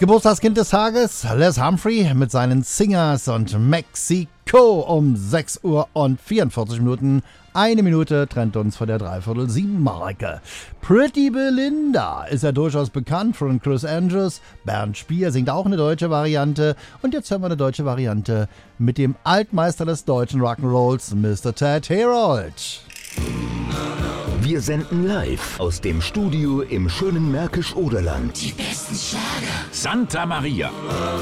Geburtstagskind des Tages, Les Humphrey mit seinen Singers und Mexiko um 6 Uhr und 44 Minuten. Eine Minute trennt uns von der 6:45-Marke. Pretty Belinda ist ja durchaus bekannt von Chris Andrews. Bernd Spier singt auch eine deutsche Variante. Und jetzt hören wir eine deutsche Variante mit dem Altmeister des deutschen Rock'n'Rolls, Mr. Ted Herold. Wir senden live aus dem Studio im schönen Märkisch-Oderland. Die besten Schlager. Santa Maria.